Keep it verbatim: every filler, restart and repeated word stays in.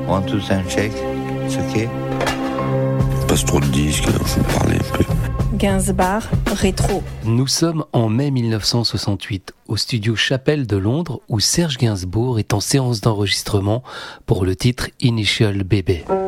One, two, sound check. It's okay. Passe trop de disques, alors je vais parler un peu. Gainsbourg, rétro. Nous sommes en mai mille neuf cent soixante-huit, au studio Chapelle de Londres, où Serge Gainsbourg est en séance d'enregistrement pour le titre Initial Baby.